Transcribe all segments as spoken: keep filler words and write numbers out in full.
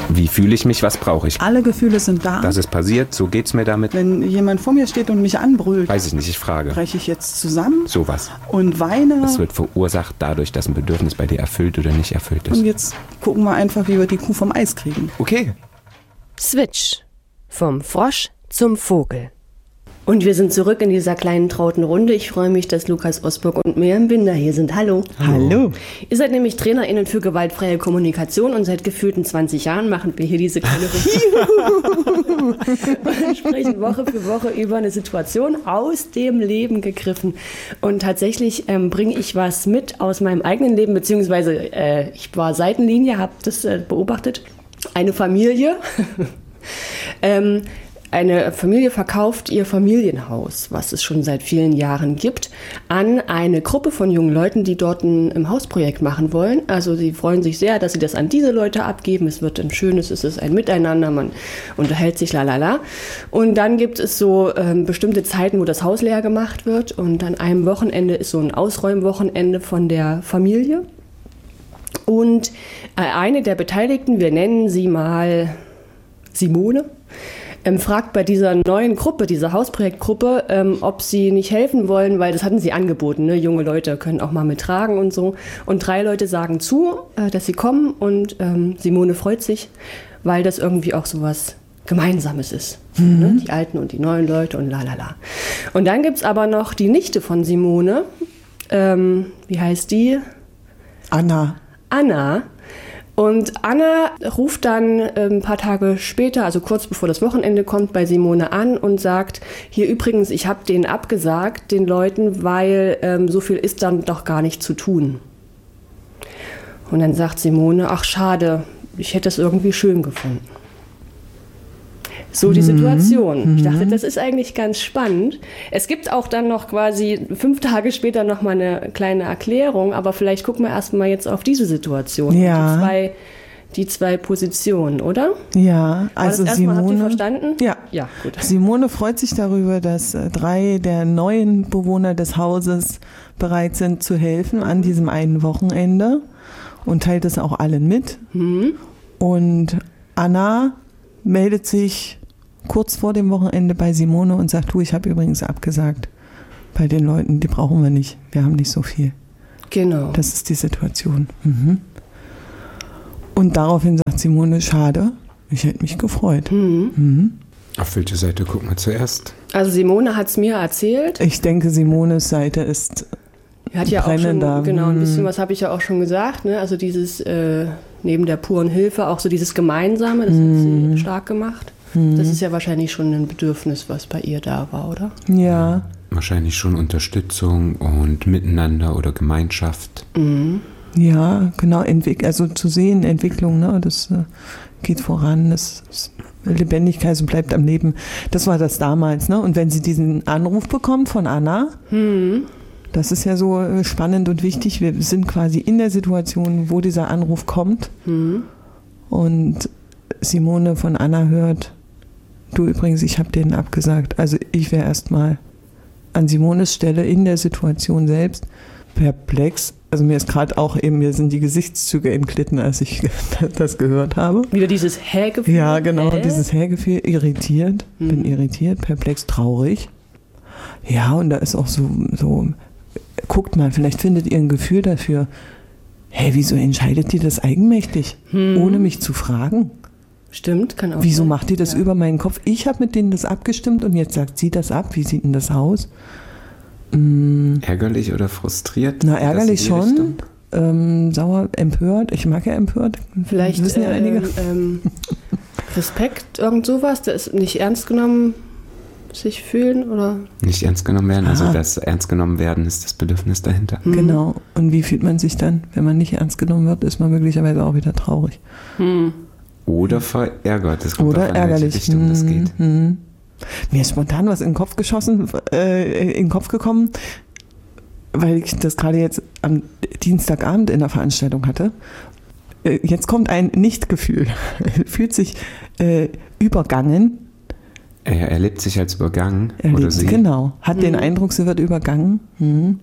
Wie fühle ich mich? Was brauche ich? Alle Gefühle sind da. Das ist passiert, so geht's mir damit. Wenn jemand vor mir steht und mich anbrüllt, weiß ich nicht, ich frage. breche ich jetzt zusammen Sowas. und weine. Es wird verursacht dadurch, dass ein Bedürfnis bei dir erfüllt oder nicht erfüllt ist. Und jetzt gucken wir einfach, wie wir die Kuh vom Eis kriegen. Okay. Switch. Vom Frosch zum Vogel. Und wir sind zurück in dieser kleinen trauten Runde. Ich freue mich, dass Lukas Osburg und Miriam Binder hier sind. Hallo. Hallo. Ihr seid nämlich TrainerInnen für gewaltfreie Kommunikation und seit gefühlten zwanzig Jahren machen wir hier diese kleine Runde. Und sprechen Woche für Woche über eine Situation aus dem Leben gegriffen. Und tatsächlich ähm, bringe ich was mit aus meinem eigenen Leben, beziehungsweise äh, ich war Seitenlinie, habe das äh, beobachtet. Eine Familie. ähm, Eine Familie verkauft ihr Familienhaus, was es schon seit vielen Jahren gibt, an eine Gruppe von jungen Leuten, die dort ein, ein Hausprojekt machen wollen. Also sie freuen sich sehr, dass sie das an diese Leute abgeben. Es wird ein schönes, es ist ein Miteinander, man unterhält sich, lalala. Und dann gibt es so ähm, bestimmte Zeiten, wo das Haus leer gemacht wird. Und an einem Wochenende ist so ein Ausräumwochenende von der Familie. Und äh, eine der Beteiligten, wir nennen sie mal Simone, Ähm, fragt bei dieser neuen Gruppe, dieser Hausprojektgruppe, ähm, ob sie nicht helfen wollen, weil das hatten sie angeboten. Ne? Junge Leute können auch mal mittragen und so. Und drei Leute sagen zu, äh, dass sie kommen und ähm, Simone freut sich, weil das irgendwie auch so was Gemeinsames ist. Mhm. Ne? Die alten und die neuen Leute und lalala. Und dann gibt es aber noch die Nichte von Simone. Ähm, wie heißt die? Anna. Anna. Und Anna ruft dann ein paar Tage später, also kurz bevor das Wochenende kommt, bei Simone an und sagt, hier übrigens, ich habe denen abgesagt, den Leuten, weil ähm, so viel ist dann doch gar nicht zu tun. Und dann sagt Simone, ach schade, ich hätte es irgendwie schön gefunden. So die Situation. Ich dachte, das ist eigentlich ganz spannend. Es gibt auch dann noch quasi fünf Tage später noch mal eine kleine Erklärung, aber vielleicht gucken wir erst mal jetzt auf diese Situation. Ja. Die zwei, die zwei Positionen, oder? Ja, also War das Simone. erstmal, habt ihr verstanden? Ja. Ja, gut. Simone freut sich darüber, dass äh, drei der neuen Bewohner des Hauses bereit sind zu helfen an diesem einen Wochenende und teilt es auch allen mit. Mhm. Und Anna meldet sich kurz vor dem Wochenende bei Simone und sagt, du, ich habe übrigens abgesagt bei den Leuten, die brauchen wir nicht, wir haben nicht so viel. Genau. Das ist die Situation. Mhm. Und daraufhin sagt Simone, schade, ich hätte mich gefreut. Mhm. Mhm. Auf welche Seite gucken wir zuerst? Also Simone hat es mir erzählt. Ich denke, Simones Seite ist Hat ja auch schon, brennender. genau, ein bisschen Mhm. was habe ich ja auch schon gesagt, ne? Also dieses, äh, neben der puren Hilfe, auch so dieses Gemeinsame, das Mhm. hat sie stark gemacht. Mhm. Das ist ja wahrscheinlich schon ein Bedürfnis, was bei ihr da war, oder? Ja. Wahrscheinlich schon Unterstützung und Miteinander oder Gemeinschaft. Mhm. Ja, genau, entwick- also zu sehen, Entwicklung, ne, das äh, geht voran, das, das Lebendigkeit so bleibt am Leben. Das war das damals, ne? Und wenn sie diesen Anruf bekommt von Anna, Mhm. das ist ja so äh, spannend und wichtig, wir sind quasi in der Situation, wo dieser Anruf kommt Mhm. und Simone von Anna hört, du übrigens, ich habe denen abgesagt. Also ich wäre erstmal an Simones Stelle in der Situation selbst perplex. Also mir ist gerade auch eben, mir sind die Gesichtszüge entglitten, als ich das gehört habe. Wieder dieses Hä-Gefühl. Ja, genau, Hä? dieses Hä-Gefühl, irritiert, Mhm. bin irritiert, perplex, traurig. Ja, und da ist auch so, so, guckt mal, vielleicht findet ihr ein Gefühl dafür, hey, wieso entscheidet ihr das eigenmächtig, Mhm. ohne mich zu fragen? Stimmt, kann auch Wieso sein. macht ihr das Ja. über meinen Kopf? Ich habe mit denen das abgestimmt und jetzt sagt sie das ab. Wie sieht denn das aus? Mm, Ärgerlich oder frustriert? na, Geht das ärgerlich in die schon. Richtung? Ähm, sauer, empört. Ich mag ja empört. Vielleicht wissen ja ähm, einige. ähm, Respekt, irgend sowas, das ist nicht ernst genommen sich fühlen, oder? Nicht ernst genommen werden, also Ah. das ernst genommen werden ist das Bedürfnis dahinter. Mhm. Genau. Und wie fühlt man sich dann? Wenn man nicht ernst genommen wird, ist man möglicherweise auch wieder traurig. Hm. Oder verärgert, das kommt Oder drauf an, in welche ärgerlich. Richtung das geht. Mhm. Mir ist spontan was in den Kopf geschossen, äh, in den Kopf gekommen, weil ich das gerade jetzt am Dienstagabend in der Veranstaltung hatte. Äh, jetzt kommt ein Nichtgefühl. Fühlt sich äh, übergangen. Er erlebt sich als übergangen, Er oder lebt- sie. Genau. Hat Mhm. den Eindruck, sie wird übergangen. Mhm.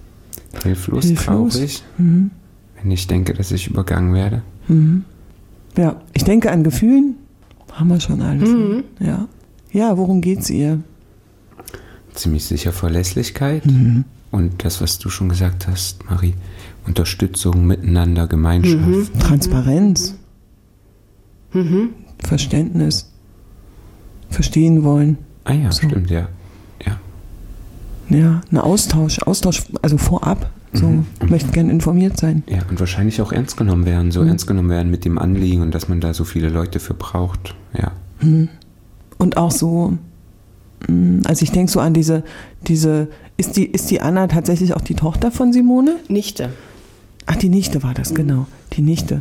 Hilflos, Hilflos. traurig, Mhm. wenn ich denke, dass ich übergangen werde. Mhm. Ja, ich denke, an Gefühlen haben wir schon alles. Mhm. Ja. Ja, worum geht's ihr? Ziemlich sicher Verlässlichkeit. Mhm. Und das, was du schon gesagt hast, Marie, Unterstützung, Miteinander, Gemeinschaft. Mhm. Transparenz. Mhm. Verständnis. Verstehen wollen. Ah ja, so. Stimmt, ja. ja. Ja, ein Austausch, Austausch, also vorab. So, Mhm. ich möchte gerne informiert sein. Ja, und wahrscheinlich auch ernst genommen werden, so Mhm. ernst genommen werden mit dem Anliegen und dass man da so viele Leute für braucht. Ja. Mhm. Und auch so, also ich denke so an diese, diese, ist die, ist die Anna tatsächlich auch die Tochter von Simone? Nichte. Ach, die Nichte war das, genau, die Nichte.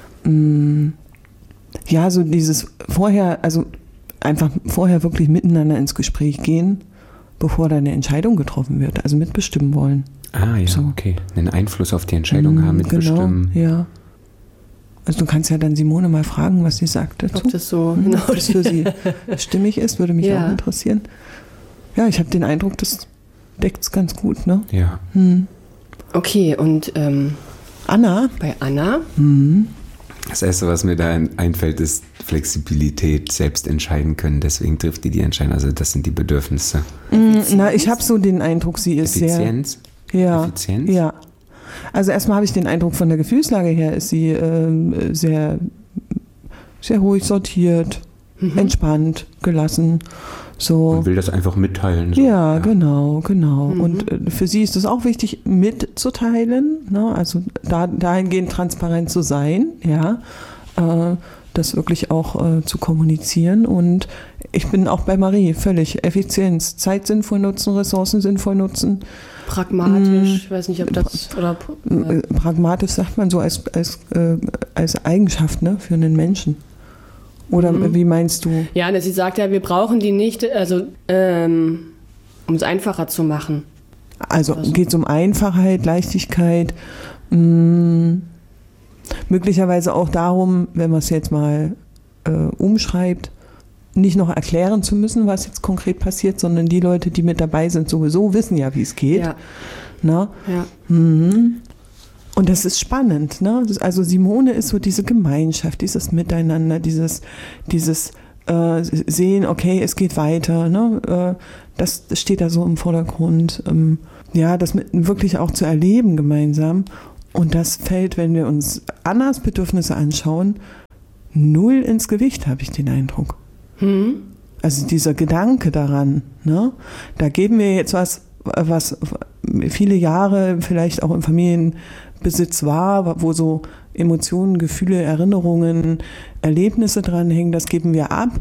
Ja, so dieses vorher, also einfach vorher wirklich miteinander ins Gespräch gehen, bevor da eine Entscheidung getroffen wird, also mitbestimmen wollen. Ah ja, So. okay. Einen Einfluss auf die Entscheidung Mhm, haben, mitbestimmen. Genau, ja. Also du kannst ja dann Simone mal fragen, was sie sagt dazu. Ob das so Mhm, genau ob das für sie stimmig ist, würde mich Ja. auch interessieren. Ja, ich habe den Eindruck, das deckt es ganz gut, ne? Ja. Hm. Okay, und ähm, Anna? bei Anna? Mhm. Das Erste, was mir da ein- einfällt, ist Flexibilität, selbst entscheiden können. Deswegen trifft die die Entscheidung. Also das sind die Bedürfnisse. Mhm, na, ich habe so den Eindruck, sie ist Effizienz? sehr... Ja, Effizienz? ja. Also erstmal habe ich den Eindruck, von der Gefühlslage her ist sie ähm, sehr, sehr ruhig sortiert, Mhm. entspannt, gelassen. So. Und will das einfach mitteilen. So. Ja, genau, genau. Mhm. Und äh, für sie ist es auch wichtig, mitzuteilen, ne? Also da, dahingehend transparent zu sein, ja, äh, das wirklich auch äh, zu kommunizieren. Und ich bin auch bei Marie, völlig Effizienz, Zeit sinnvoll nutzen, Ressourcen sinnvoll nutzen. Pragmatisch, ich weiß nicht, ob das... Oder, Äh, Pragmatisch sagt man so als, als, äh, als Eigenschaft, ne, für einen Menschen. Oder Mhm. wie meinst du? ja, ne, sie sagt ja, wir brauchen die nicht, also ähm, um es einfacher zu machen. Also Also- geht es um Einfachheit, Leichtigkeit, mh, möglicherweise auch darum, wenn man es jetzt mal äh, umschreibt, nicht noch erklären zu müssen, was jetzt konkret passiert, sondern die Leute, die mit dabei sind, sowieso wissen ja, wie es geht. Ja, Ne? ja. Mhm. Und das ist spannend, ne? Das- Also Simone ist so diese Gemeinschaft, dieses Miteinander, dieses, dieses äh, Sehen, okay, es geht weiter, ne? Äh, das, das steht da so im Vordergrund. Ähm, ja, das mit, wirklich auch zu erleben gemeinsam. Und das fällt, wenn wir uns Annas Bedürfnisse anschauen, null ins Gewicht, habe ich den Eindruck. Hm? Also dieser Gedanke daran, ne? Da geben wir jetzt was, was viele Jahre vielleicht auch im Familienbesitz war, wo so Emotionen, Gefühle, Erinnerungen, Erlebnisse dranhängen, das geben wir ab.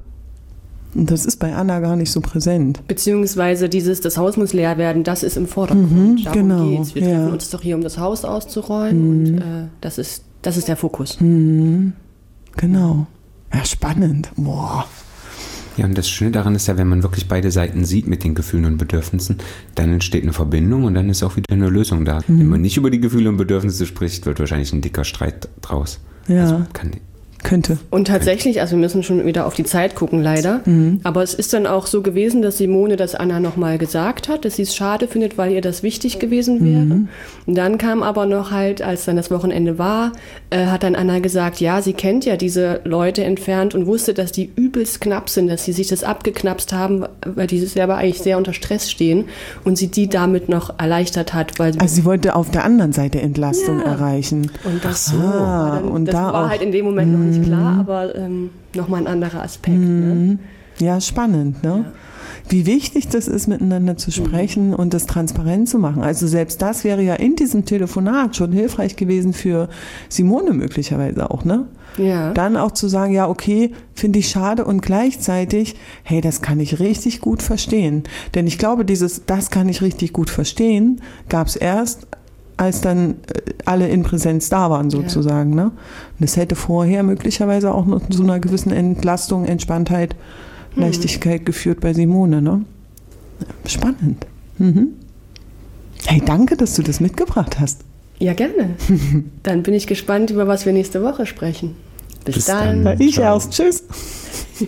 Und das ist bei Anna gar nicht so präsent. Beziehungsweise dieses, das Haus muss leer werden, das ist im Vordergrund. Mhm, Darum genau, geht's. Wir ja. treffen uns doch hier, um das Haus auszuräumen. Mhm. Und äh, das ist, das ist der Fokus. Mhm. Genau. Ja, spannend. Boah. Ja, und das Schöne daran ist ja, wenn man wirklich beide Seiten sieht mit den Gefühlen und Bedürfnissen, dann entsteht eine Verbindung und dann ist auch wieder eine Lösung da. Mhm. Wenn man nicht über die Gefühle und Bedürfnisse spricht, wird wahrscheinlich ein dicker Streit draus. Ja. Also kann, Könnte. Und tatsächlich, also wir müssen schon wieder auf die Zeit gucken, leider. Mhm. Aber es ist dann auch so gewesen, dass Simone das Anna nochmal gesagt hat, dass sie es schade findet, weil ihr das wichtig gewesen wäre. Mhm. Und dann kam aber noch halt, als dann das Wochenende war, äh, hat dann Anna gesagt, ja, sie kennt ja diese Leute entfernt und wusste, dass die übelst knapp sind, dass sie sich das abgeknapst haben, weil die selber eigentlich sehr unter Stress stehen und sie die damit noch erleichtert hat. Weil Also sie wollte auf der anderen Seite Entlastung Ja. erreichen. und das, Ach so. war, dann, und das da war auch. halt in dem Moment noch nicht klar, aber ähm, nochmal ein anderer Aspekt. Ne? Mhm. Ja, spannend, ne? Ja. Wie wichtig das ist, miteinander zu sprechen und das transparent zu machen. Also selbst das wäre ja in diesem Telefonat schon hilfreich gewesen für Simone möglicherweise auch, ne? Ja. Dann auch zu sagen, ja, okay, finde ich schade und gleichzeitig, hey, das kann ich richtig gut verstehen. Denn ich glaube, dieses, das kann ich richtig gut verstehen, gab es erst, als dann äh, alle in Präsenz da waren sozusagen. Ne? Und das hätte vorher möglicherweise auch noch zu einer gewissen Entlastung, Entspanntheit, Leichtigkeit geführt bei Simone. Ne? Spannend. Mhm. Hey, danke, dass du das mitgebracht hast. Ja, gerne. Dann bin ich gespannt, über was wir nächste Woche sprechen. Bis, Bis dann. dann. Ich Ciao. erst. Tschüss.